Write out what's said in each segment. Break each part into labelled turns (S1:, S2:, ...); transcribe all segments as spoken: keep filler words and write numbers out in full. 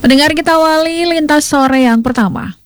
S1: Pendengar, kita awali lintas sore yang pertama.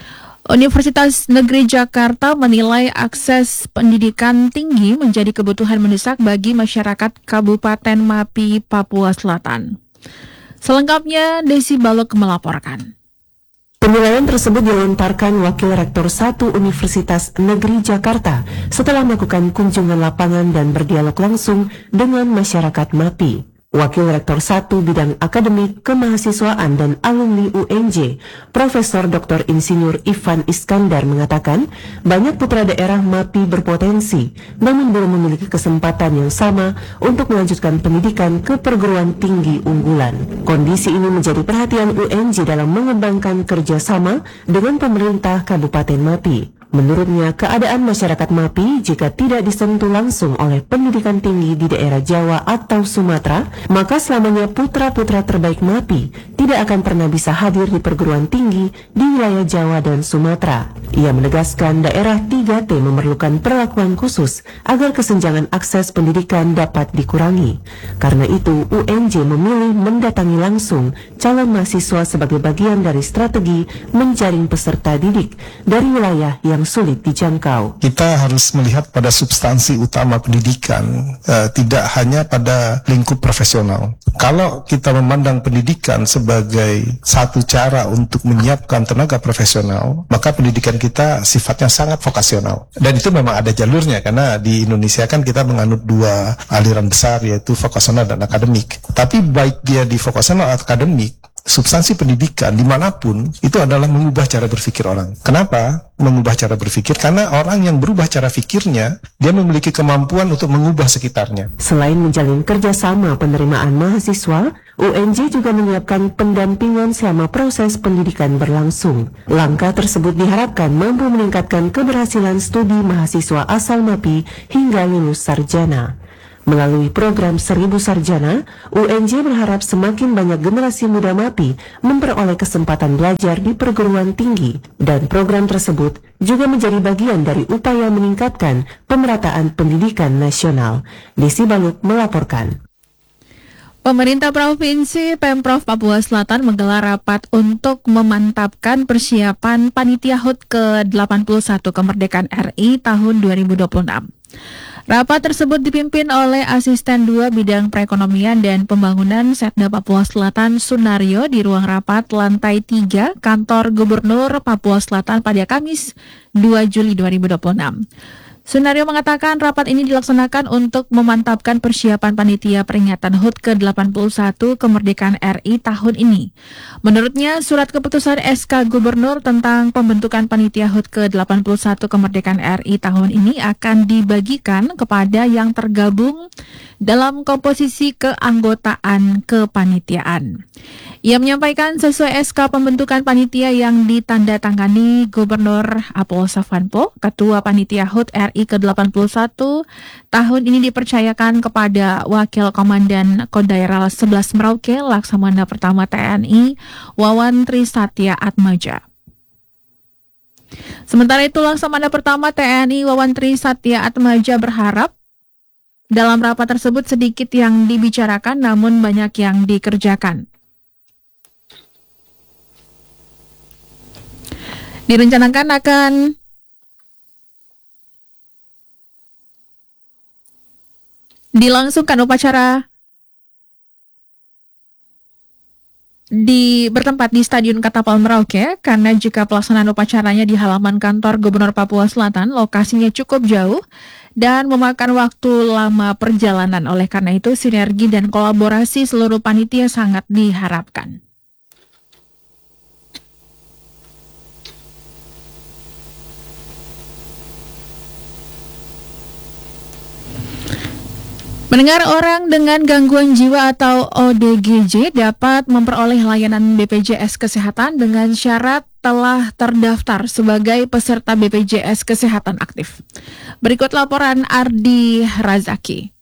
S1: Universitas Negeri Jakarta menilai akses pendidikan tinggi menjadi kebutuhan mendesak bagi masyarakat Kabupaten Mapi, Papua Selatan. Selengkapnya, Desi Balok melaporkan.
S2: Penilaian tersebut dilontarkan Wakil Rektor satu Universitas Negeri Jakarta setelah melakukan kunjungan lapangan dan berdialog langsung dengan masyarakat Mapi. Wakil Rektor satu Bidang Akademik, Kemahasiswaan dan Alumni U N J, Profesor Doktor Insinyur Ivan Iskandar mengatakan, banyak putra daerah Mapi berpotensi, namun belum memiliki kesempatan yang sama untuk melanjutkan pendidikan ke perguruan tinggi unggulan. Kondisi ini menjadi perhatian U N J dalam mengembangkan kerjasama dengan pemerintah Kabupaten Mapi. Menurutnya, keadaan masyarakat Mapi jika tidak disentuh langsung oleh pendidikan tinggi di daerah Jawa atau Sumatera, maka selamanya putra-putra terbaik Mapi tidak akan pernah bisa hadir di perguruan tinggi di wilayah Jawa dan Sumatera. Ia menegaskan daerah tiga T memerlukan perlakuan khusus agar kesenjangan akses pendidikan dapat dikurangi. Karena itu, U N J memilih mendatangi langsung calon mahasiswa sebagai bagian dari strategi menjaring peserta didik dari wilayah yang sulit dijangkau.
S3: Kita harus melihat pada substansi utama pendidikan, uh, tidak hanya pada lingkup profesional. Kalau kita memandang pendidikan sebagai satu cara untuk menyiapkan tenaga profesional, maka pendidikan kita sifatnya sangat vokasional. Dan itu memang ada jalurnya, karena di Indonesia kan kita menganut dua aliran besar, yaitu vokasional dan akademik. Tapi baik dia di vokasional atau akademik, substansi pendidikan dimanapun itu adalah mengubah cara berpikir orang. Kenapa mengubah cara berpikir? Karena orang yang berubah cara pikirnya, dia memiliki kemampuan untuk mengubah sekitarnya.
S2: Selain menjalin kerjasama penerimaan mahasiswa, U N J juga menyiapkan pendampingan selama proses pendidikan berlangsung. Langkah tersebut diharapkan mampu meningkatkan keberhasilan studi mahasiswa asal Mapi hingga lulus sarjana. Melalui program Seribu Sarjana, U N J berharap semakin banyak generasi muda Mapi memperoleh kesempatan belajar di perguruan tinggi, dan program tersebut juga menjadi bagian dari upaya meningkatkan pemerataan pendidikan nasional. Desi Baluk melaporkan.
S1: Pemerintah Provinsi Pemprov Papua Selatan menggelar rapat untuk memantapkan persiapan Panitia H U T ke delapan puluh satu Kemerdekaan R I tahun dua ribu dua puluh enam. Rapat tersebut dipimpin oleh Asisten dua Bidang Perekonomian dan Pembangunan Setda Papua Selatan Sunario di ruang rapat lantai tiga Kantor Gubernur Papua Selatan pada Kamis dua Juli dua ribu dua puluh enam. Sunario mengatakan rapat ini dilaksanakan untuk memantapkan persiapan panitia peringatan H U T ke delapan puluh satu Kemerdekaan R I tahun ini. Menurutnya, surat keputusan S K Gubernur tentang pembentukan panitia H U T ke delapan puluh satu Kemerdekaan R I tahun ini akan dibagikan kepada yang tergabung dalam komposisi keanggotaan kepanitiaan. Ia menyampaikan sesuai S K pembentukan panitia yang ditandatangani Gubernur Apollo Savanpo, Ketua Panitia H U T R I ke delapan puluh satu tahun ini dipercayakan kepada Wakil Komandan Kodaeral sebelas Merauke, Laksamana Pertama T N I, Wawan Trisatya Atmaja. Sementara itu, Laksamana Pertama T N I Wawan Trisatya Atmaja berharap dalam rapat tersebut sedikit yang dibicarakan namun banyak yang dikerjakan. Direncanakan akan dilangsungkan upacara di bertempat di Stadion Katapal Merauke, karena jika pelaksanaan upacaranya di halaman kantor Gubernur Papua Selatan, lokasinya cukup jauh dan memakan waktu lama perjalanan. Oleh karena itu, sinergi dan kolaborasi seluruh panitia sangat diharapkan. Mendengar orang dengan gangguan jiwa atau O D G J dapat memperoleh layanan B P J S Kesehatan dengan syarat telah terdaftar sebagai peserta B P J S Kesehatan aktif. Berikut laporan Ardi Razaki.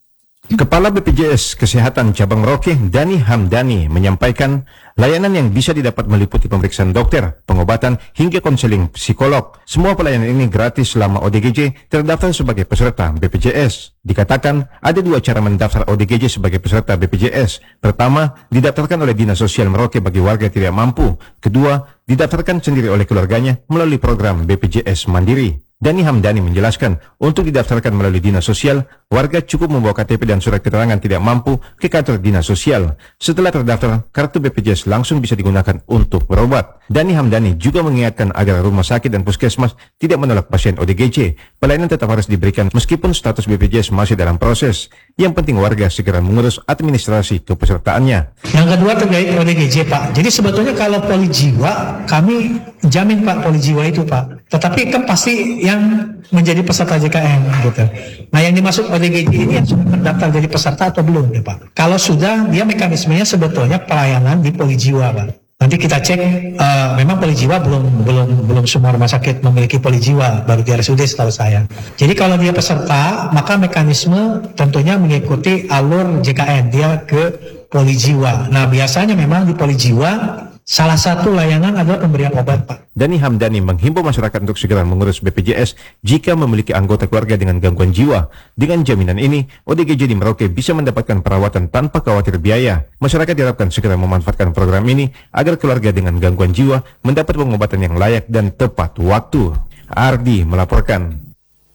S4: Kepala B P J S Kesehatan Cabang Merauke, Dani Hamdani, menyampaikan layanan yang bisa didapat meliputi pemeriksaan dokter, pengobatan, hingga konseling psikolog. Semua pelayanan ini gratis selama O D G J terdaftar sebagai peserta B P J S. Dikatakan ada dua cara mendaftar O D G J sebagai peserta B P J S. Pertama, didaftarkan oleh Dinas Sosial Merauke bagi warga tidak mampu. Kedua, didaftarkan sendiri oleh keluarganya melalui program B P J S Mandiri. Dani Hamdani menjelaskan, untuk didaftarkan melalui Dinas Sosial, warga cukup membawa K T P dan surat keterangan tidak mampu ke kantor Dinas Sosial. Setelah terdaftar, kartu B P J S langsung bisa digunakan untuk berobat. Dani Hamdani juga mengingatkan agar rumah sakit dan puskesmas tidak menolak pasien O D G J. Pelayanan tetap harus diberikan meskipun status B P J S masih dalam proses. Yang penting warga segera mengurus administrasi kepesertaannya.
S5: Yang kedua terkait O D G J, Pak. Jadi sebetulnya kalau poli jiwa, kami jamin Pak poli jiwa itu Pak. Tetapi kan pasti yang menjadi peserta J K N gitu. Nah yang dimaksud O D G J ini yang sudah terdaftar jadi peserta atau belum ya Pak? Kalau sudah, dia mekanismenya sebetulnya pelayanan di poli jiwa Pak. Nanti kita cek, uh, memang poli jiwa belum belum belum semua rumah sakit memiliki poli jiwa, baru di R S U D setahu saya. Jadi kalau dia peserta, maka mekanisme tentunya mengikuti alur J K N, dia ke poli jiwa. Nah biasanya memang di poli jiwa salah satu layanan adalah pemberian obat Pak.
S4: Dani Hamdani menghimbau masyarakat untuk segera mengurus B P J S jika memiliki anggota keluarga dengan gangguan jiwa. Dengan jaminan ini, O D G J di Merauke bisa mendapatkan perawatan tanpa khawatir biaya. Masyarakat diharapkan segera memanfaatkan program ini agar keluarga dengan gangguan jiwa mendapat pengobatan yang layak dan tepat waktu. Ardi melaporkan.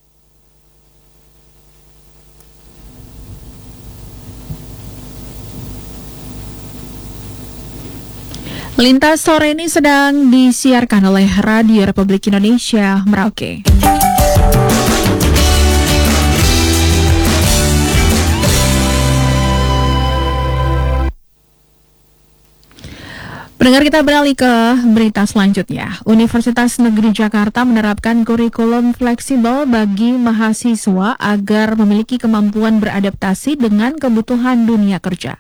S1: Lintas sore ini sedang disiarkan oleh Radio Republik Indonesia Merauke. Pendengar, kita beralih ke berita selanjutnya. Universitas Negeri Jakarta menerapkan kurikulum fleksibel bagi mahasiswa agar memiliki kemampuan beradaptasi dengan kebutuhan dunia kerja.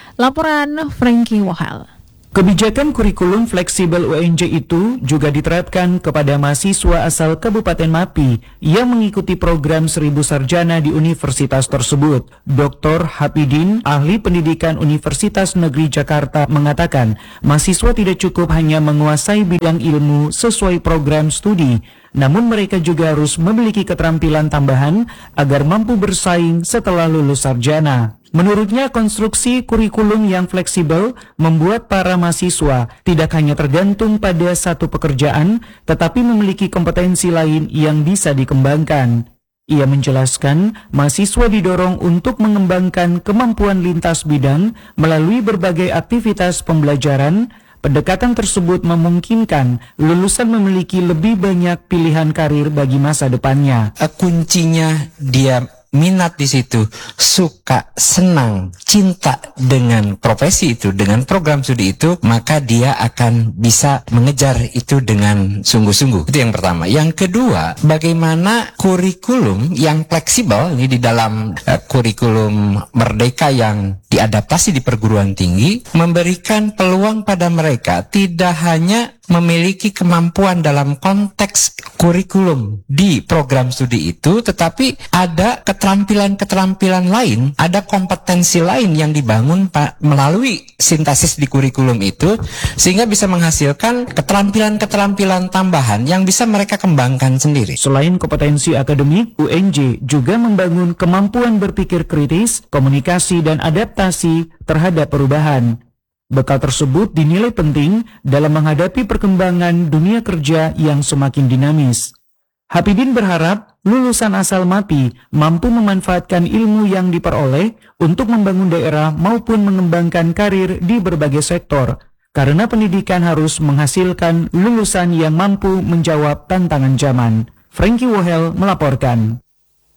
S1: Laporan Frankie Wohel.
S6: Kebijakan kurikulum fleksibel U N J itu juga diterapkan kepada mahasiswa asal Kabupaten Mapi yang mengikuti program Seribu Sarjana di universitas tersebut. Doktor Hapidin, ahli pendidikan Universitas Negeri Jakarta, mengatakan mahasiswa tidak cukup hanya menguasai bidang ilmu sesuai program studi, namun mereka juga harus memiliki keterampilan tambahan agar mampu bersaing setelah lulus sarjana. Menurutnya, konstruksi kurikulum yang fleksibel membuat para mahasiswa tidak hanya tergantung pada satu pekerjaan, tetapi memiliki kompetensi lain yang bisa dikembangkan. Ia menjelaskan, mahasiswa didorong untuk mengembangkan kemampuan lintas bidang melalui berbagai aktivitas pembelajaran. Pendekatan tersebut memungkinkan lulusan memiliki lebih banyak pilihan karir bagi masa depannya.
S7: Kuncinya dia minat di situ, suka, senang, cinta dengan profesi itu, dengan program studi itu, maka dia akan bisa mengejar itu dengan sungguh-sungguh. Itu yang pertama. Yang kedua, bagaimana kurikulum yang fleksibel ini di dalam uh, kurikulum Merdeka yang diadaptasi di perguruan tinggi memberikan peluang pada mereka tidak hanya memiliki kemampuan dalam konteks kurikulum di program studi itu, tetapi ada keterampilan-keterampilan lain, ada kompetensi lain yang dibangun Pak melalui sintesis di kurikulum itu, sehingga bisa menghasilkan keterampilan-keterampilan tambahan yang bisa mereka kembangkan sendiri.
S6: Selain kompetensi akademik, U N J juga membangun kemampuan berpikir kritis, komunikasi, dan adaptasi terhadap perubahan. Bekal tersebut dinilai penting dalam menghadapi perkembangan dunia kerja yang semakin dinamis. Hapidin berharap lulusan asal Mapi mampu memanfaatkan ilmu yang diperoleh untuk membangun daerah maupun mengembangkan karir di berbagai sektor, karena pendidikan harus menghasilkan lulusan yang mampu menjawab tantangan zaman. Frankie Wohel melaporkan.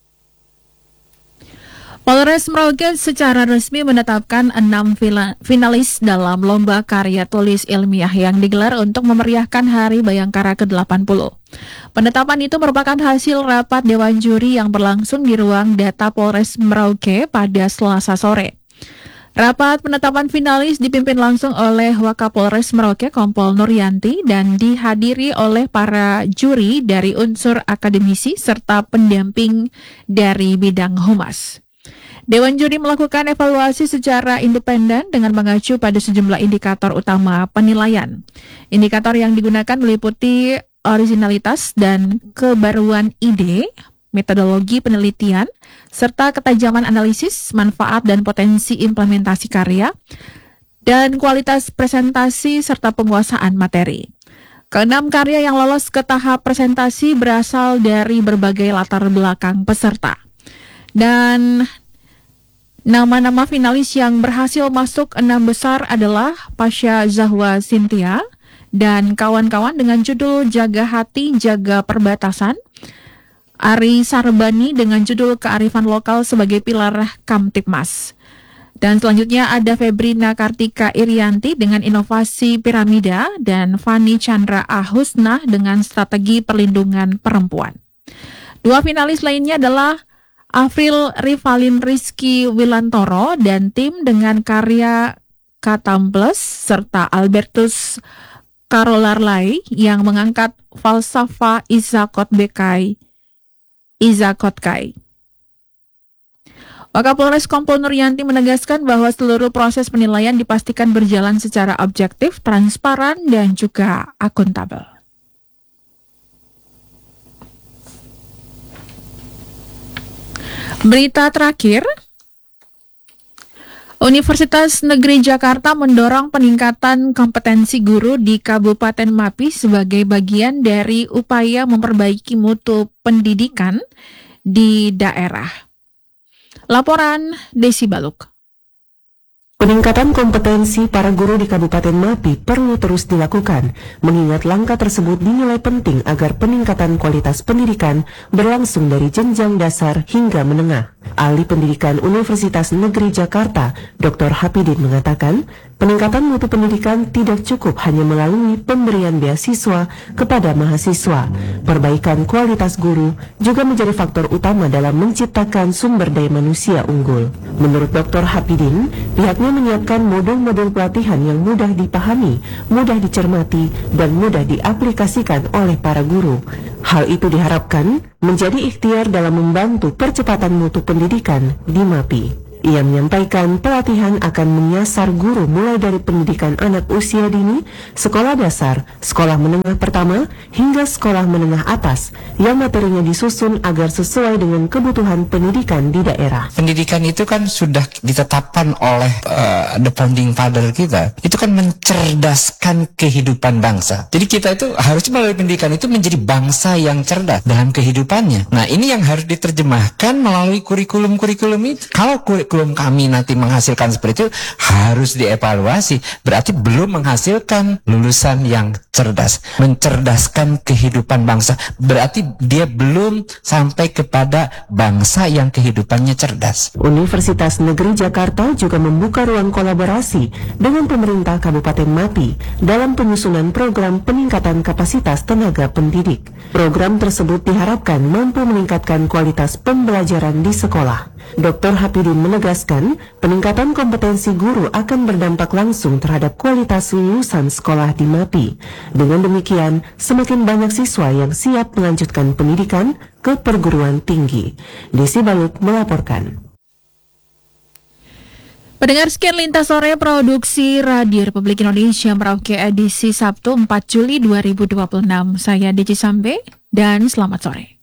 S1: Polres Merauke secara resmi menetapkan enam finalis dalam lomba karya tulis ilmiah yang digelar untuk memeriahkan Hari Bayangkara ke delapan puluh. Penetapan itu merupakan hasil rapat Dewan Juri yang berlangsung di ruang data Polres Merauke pada Selasa sore. Rapat penetapan finalis dipimpin langsung oleh Wakapolres Merauke Kompol Nuryanti dan dihadiri oleh para juri dari unsur akademisi serta pendamping dari bidang humas. Dewan Juri melakukan evaluasi secara independen dengan mengacu pada sejumlah indikator utama penilaian. Indikator yang digunakan meliputi originalitas dan kebaruan ide, metodologi penelitian, serta ketajaman analisis, manfaat dan potensi implementasi karya, dan kualitas presentasi serta penguasaan materi. Keenam karya yang lolos ke tahap presentasi berasal dari berbagai latar belakang peserta. Dan nama-nama finalis yang berhasil masuk enam besar adalah Pasha Zahwa Cynthia dan kawan-kawan dengan judul Jaga Hati, Jaga Perbatasan, Ari Sarbani dengan judul Kearifan Lokal sebagai Pilar Kamtipmas. Dan selanjutnya ada Febrina Kartika Irianti dengan Inovasi Piramida dan Fani Chandra Ahusna dengan Strategi Perlindungan Perempuan. Dua finalis lainnya adalah Afril Rivalin Rizky Wilantoro dan tim dengan karya Katambles serta Albertus Karolarlai yang mengangkat falsafah Izakot Bekai Izakotkai. Wakapolres Kompol Nuryanti menegaskan bahwa seluruh proses penilaian dipastikan berjalan secara objektif, transparan, dan juga akuntabel. Berita terakhir, Universitas Negeri Jakarta mendorong peningkatan kompetensi guru di Kabupaten Mapi sebagai bagian dari upaya memperbaiki mutu pendidikan di daerah. Laporan Desi Baluk.
S2: Peningkatan kompetensi para guru di Kabupaten Mapi perlu terus dilakukan, mengingat langkah tersebut dinilai penting agar peningkatan kualitas pendidikan berlangsung dari jenjang dasar hingga menengah. Ahli Pendidikan Universitas Negeri Jakarta, Doktor Hapidin mengatakan, peningkatan mutu pendidikan tidak cukup hanya melalui pemberian beasiswa kepada mahasiswa. Perbaikan kualitas guru juga menjadi faktor utama dalam menciptakan sumber daya manusia unggul. Menurut Doktor Hapidin, pihaknya menyiapkan modul-modul pelatihan yang mudah dipahami, mudah dicermati, dan mudah diaplikasikan oleh para guru. Hal itu diharapkan menjadi ikhtiar dalam membantu percepatan mutu pendidikan di Mapi. Ia menyampaikan pelatihan akan menyasar guru mulai dari pendidikan anak usia dini, sekolah dasar, sekolah menengah pertama, hingga sekolah menengah atas, yang materinya disusun agar sesuai dengan kebutuhan pendidikan di daerah.
S7: Pendidikan itu kan sudah ditetapkan oleh uh, the founding father kita. Itu kan mencerdaskan kehidupan bangsa. Jadi kita itu harus melalui pendidikan itu menjadi bangsa yang cerdas dalam kehidupannya. Nah, ini yang harus diterjemahkan melalui kurikulum-kurikulum itu. Kalau kurikulum kurikulum kami nanti menghasilkan seperti itu, harus dievaluasi. Berarti belum menghasilkan lulusan yang cerdas, mencerdaskan kehidupan bangsa. Berarti dia belum sampai kepada bangsa yang kehidupannya cerdas.
S2: Universitas Negeri Jakarta juga membuka ruang kolaborasi dengan pemerintah Kabupaten Mapi dalam penyusunan program peningkatan kapasitas tenaga pendidik. Program tersebut diharapkan mampu meningkatkan kualitas pembelajaran di sekolah. Doktor Hapidin menegaskan, peningkatan kompetensi guru akan berdampak langsung terhadap kualitas lulusan sekolah di Mapi. Dengan demikian, semakin banyak siswa yang siap melanjutkan pendidikan ke perguruan tinggi. Desi Baluk melaporkan.
S1: Pendengar, sekian Lintas Sore Produksi Radio Republik Indonesia Merauke edisi Sabtu empat Juli dua ribu dua puluh enam. Saya Deci Sambe dan selamat sore.